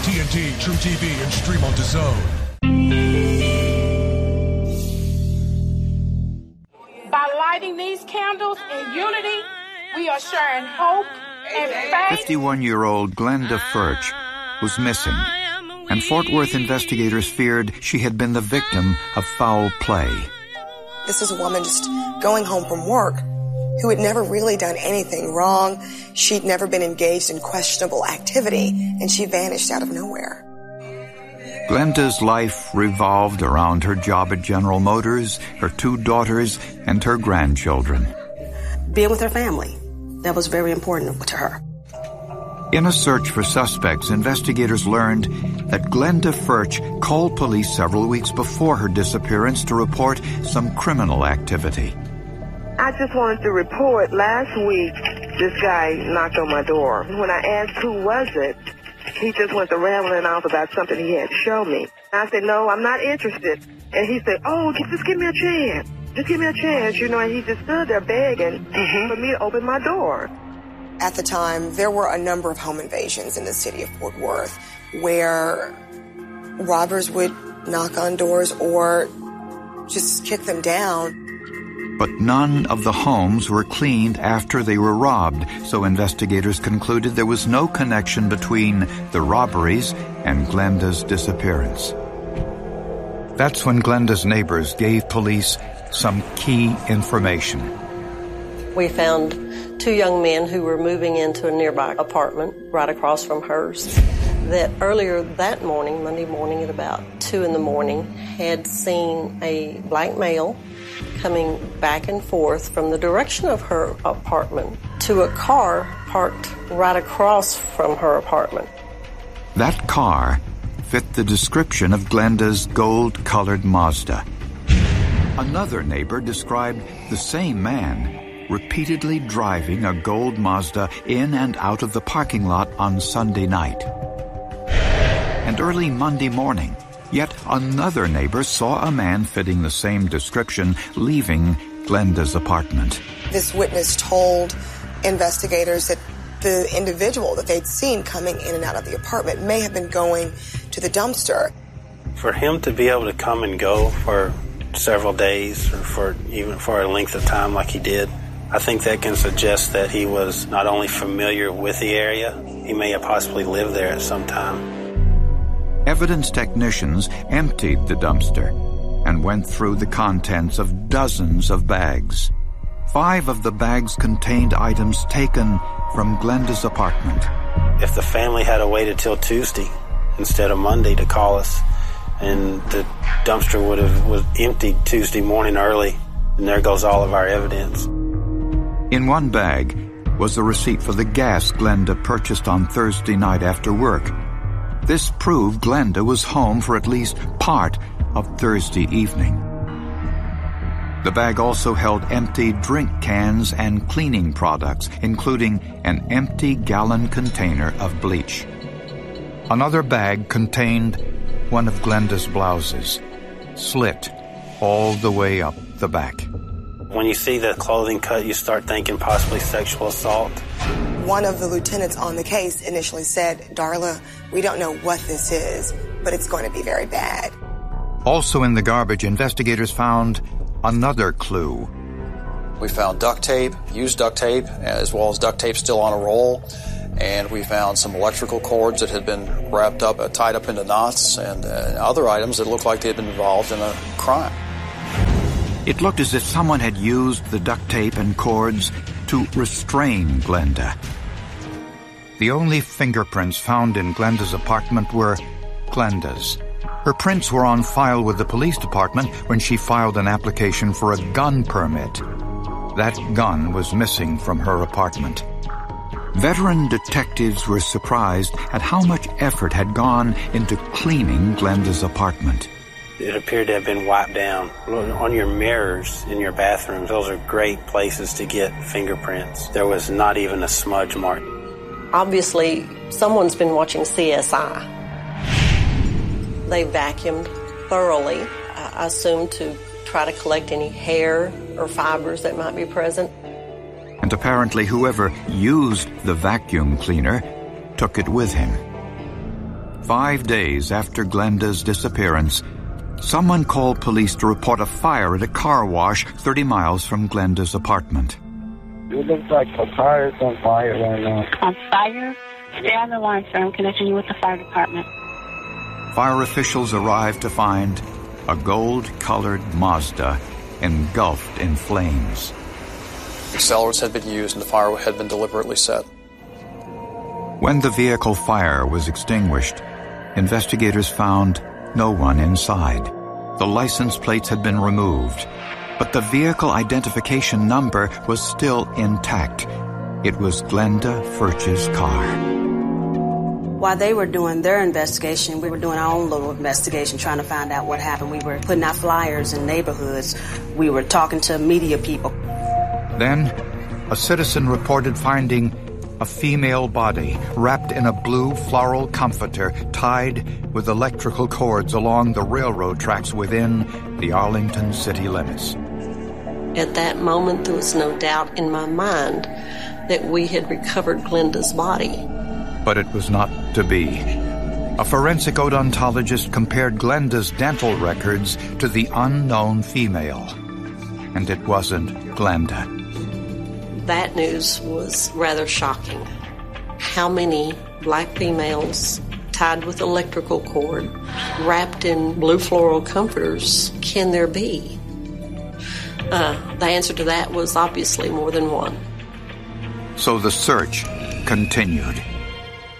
TNT, True TV, and stream on DAZN. By lighting these candles in unity, we are sharing hope and faith. 51-year-old Glenda Furch was missing, and Fort Worth investigators feared she had been the victim of foul play. This was a woman just going home from work who had never really done anything wrong. She'd never been engaged in questionable activity, and she vanished out of nowhere. Glenda's life revolved around her job at General Motors, her 2 daughters, and her grandchildren. Being with her family, that was very important to her. In a search for suspects, investigators learned that Glenda Furch called police several weeks before her disappearance to report some criminal activity. I just wanted to report last week this guy knocked on my door. When I asked who was it, he just went to rambling off about something he had to show me. I said, no, I'm not interested. And he said, oh, just give me a chance. Just give me a chance, and he just stood there begging for me to open my door. At the time, there were a number of home invasions in the city of Fort Worth where robbers would knock on doors or just kick them down. But none of the homes were cleaned after they were robbed, so investigators concluded there was no connection between the robberies and Glenda's disappearance. That's when Glenda's neighbors gave police some key information. We found 2 young men who were moving into a nearby apartment right across from hers that earlier that morning, Monday morning at about 2 in the morning, had seen a black male coming back and forth from the direction of her apartment to a car parked right across from her apartment. That car fit the description of Glenda's gold-colored Mazda. Another neighbor described the same man repeatedly driving a gold Mazda in and out of the parking lot on Sunday night. And early Monday morning, yet another neighbor saw a man fitting the same description leaving Glenda's apartment. This witness told investigators that the individual that they'd seen coming in and out of the apartment may have been going to the dumpster. For him to be able to come and go for several days or even for a length of time like he did, I think that can suggest that he was not only familiar with the area, he may have possibly lived there at some time. Evidence technicians emptied the dumpster and went through the contents of dozens of bags. 5 of the bags contained items taken from Glenda's apartment. If the family had waited till Tuesday instead of Monday to call us, and the dumpster was emptied Tuesday morning early, and there goes all of our evidence. In one bag was a receipt for the gas Glenda purchased on Thursday night after work. This proved Glenda was home for at least part of Thursday evening. The bag also held empty drink cans and cleaning products, including an empty gallon container of bleach. Another bag contained one of Glenda's blouses, slit all the way up the back. When you see the clothing cut, you start thinking possibly sexual assault. One of the lieutenants on the case initially said, Darla, we don't know what this is, but it's going to be very bad. Also in the garbage, investigators found another clue. We found duct tape, used duct tape, as well as duct tape still on a roll. And we found some electrical cords that had been wrapped up, tied up into knots, and other items that looked like they had been involved in a crime. It looked as if someone had used the duct tape and cords to restrain Glenda. The only fingerprints found in Glenda's apartment were Glenda's. Her prints were on file with the police department when she filed an application for a gun permit. That gun was missing from her apartment. Veteran detectives were surprised at how much effort had gone into cleaning Glenda's apartment. It appeared to have been wiped down. On your mirrors in your bathrooms, those are great places to get fingerprints. There was not even a smudge mark. Obviously, someone's been watching CSI. They vacuumed thoroughly, I assume, to try to collect any hair or fibers that might be present. And apparently whoever used the vacuum cleaner took it with him. 5 days after Glenda's disappearance, someone called police to report a fire at a car wash 30 miles from Glenda's apartment. It looks like a car is on fire right now. On fire? Stay on the line, sir. I'm connecting you with the fire department. Fire officials arrived to find a gold-colored Mazda engulfed in flames. Accelerants had been used and the fire had been deliberately set. When the vehicle fire was extinguished, investigators found no one inside. The license plates had been removed, but the vehicle identification number was still intact. It was Glenda Furch's car. While they were doing their investigation, we were doing our own little investigation, trying to find out what happened. We were putting out flyers in neighborhoods. We were talking to media people. Then, a citizen reported finding a female body wrapped in a blue floral comforter tied with electrical cords along the railroad tracks within the Arlington city limits. At that moment, there was no doubt in my mind that we had recovered Glenda's body. But it was not to be. A forensic odontologist compared Glenda's dental records to the unknown female. And it wasn't Glenda. That news was rather shocking. How many black females tied with electrical cord, wrapped in blue floral comforters, can there be? The answer to that was obviously more than one. So the search continued.